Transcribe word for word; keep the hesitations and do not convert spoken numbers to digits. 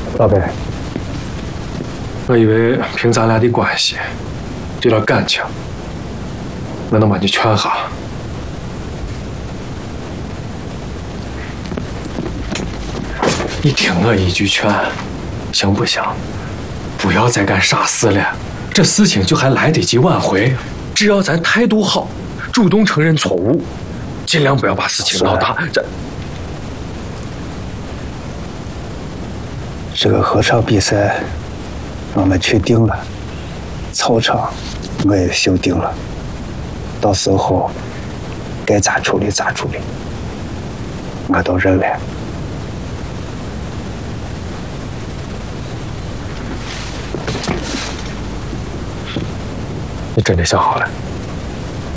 老贝，我以为凭咱俩的关系，这段感情，我能把你劝下。你听我一句劝，行不行？不要再干傻事了，这事情就还来得及挽回。只要咱态度好，主动承认错误，尽量不要把事情闹大。这这个合唱比赛我们确定了，操场我也修定了，到时候该咋处理咋处理，我都认了。 你真的想好了？